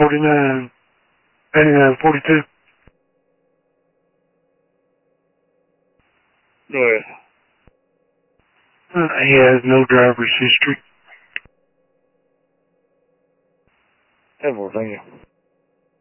49, 89, 42. Go ahead. He has no driver's history. 10-4, thank you.